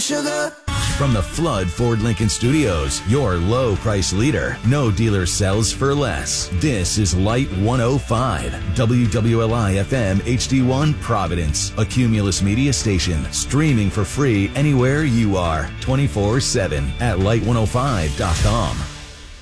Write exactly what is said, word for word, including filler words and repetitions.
sugar. From the Flood Ford Lincoln Studios, your low price leader. No dealer sells for less. This is Light one oh five, W W L I F M H D one Providence, a Cumulus media station, streaming for free anywhere you are, twenty-four seven at light one oh five dot com.